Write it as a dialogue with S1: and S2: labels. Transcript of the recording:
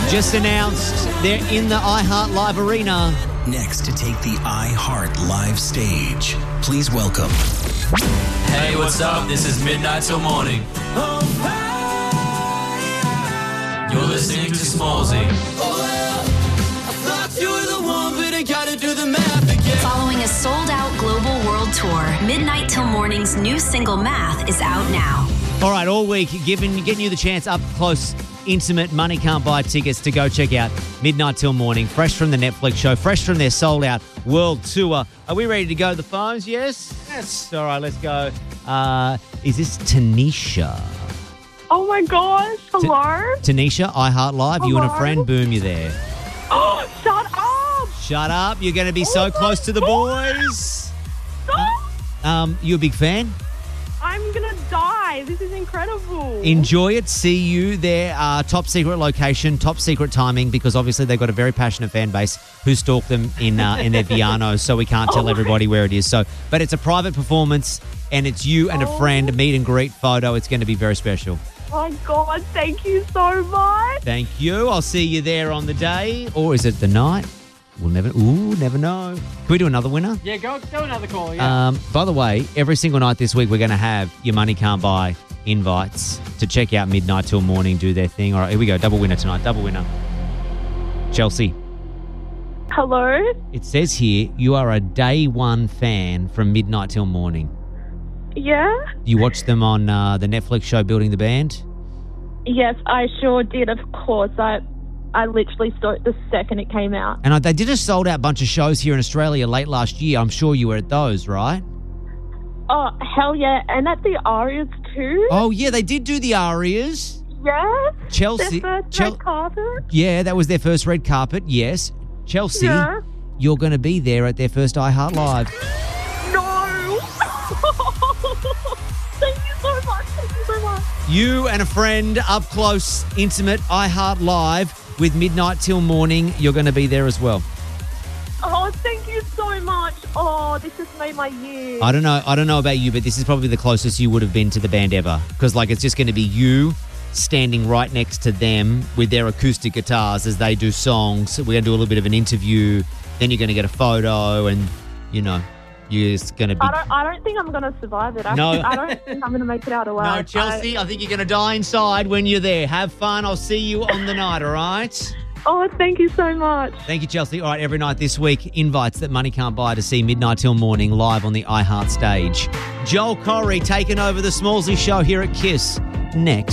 S1: just announced they're in the iHeart Live Arena.
S2: Next to take the iHeart Live stage, please welcome.
S3: Hey, what's up? This is Midnight Till Morning. You're listening to Smallzy.
S4: Following a sold-out global world tour, Midnight Till Morning's new single Math is out now.
S1: All right, all week, getting you the chance up close, intimate, money can't buy tickets to go check out Midnight Till Morning, fresh from the Netflix show, fresh from their sold-out world tour. Are we ready to go to the phones? Yes? Yes. All right, let's go. Is this Tanisha?
S5: Oh, my gosh. Hello?
S1: Tanisha, iHeart Live,
S5: Hello?
S1: you and a friend, boom, you're there.
S5: Oh, shut up.
S1: Shut up. You're going to be so close to the boys.
S5: Stop.
S1: You a big fan?
S5: I'm going to die. This is incredible.
S1: Enjoy it. See you there. Top secret location, top secret timing, because obviously they've got a very passionate fan base who stalk them in their Vianos, so we can't tell everybody where it is. So, but it's a private performance, and it's you and a friend, meet and greet photo. It's going to be very special.
S5: Oh, my God. Thank you so much.
S1: Thank you. I'll see you there on the day. Or is it the night? We'll never know. Can we do another winner?
S6: Yeah, go another call, yeah.
S1: By the way, every single night this week, we're going to have Your Money Can't Buy invites to check out Midnight Till Morning, do their thing. All right, here we go. Double winner tonight. Double winner. Chelsea.
S5: Hello?
S1: It says here you are a day one fan from Midnight Till Morning.
S5: Yeah?
S1: You watched them on the Netflix show Building the Band?
S5: Yes, I sure did, of course. I literally saw it the second it came out.
S1: And they did a sold-out bunch of shows here in Australia late last year. I'm sure you were at those, right?
S5: Oh, hell yeah. And at the Arias too.
S1: Oh, yeah, they did do the Arias.
S5: Yeah?
S1: Chelsea.
S5: Their first red carpet.
S1: Yeah, that was their first red carpet, yes. Chelsea, you're going to be there at their first iHeart Live.
S5: No! Thank you so much. Thank you so much.
S1: You and a friend up close, intimate, iHeart Live with Midnight Till Morning. You're going to be there as well.
S5: Oh, thank you so much. Oh, this has made my year.
S1: I don't know about you, but this is probably the closest you would have been to the band ever. Because, it's just going to be you standing right next to them with their acoustic guitars as they do songs. We're going to do a little bit of an interview. Then you're going to get a photo and, you're just going to be...
S5: I don't think I'm going to survive it.
S1: No.
S5: I don't think I'm going to make it out alive.
S1: No, Chelsea, I think you're going to die inside when you're there. Have fun. I'll see you on the night, all right?
S5: Oh, thank you so much.
S1: Thank you, Chelsea. All right, every night this week, invites that money can't buy to see Midnight Till Morning live on the iHeart stage. Joel Corey taking over the Smallzy show here at KISS next.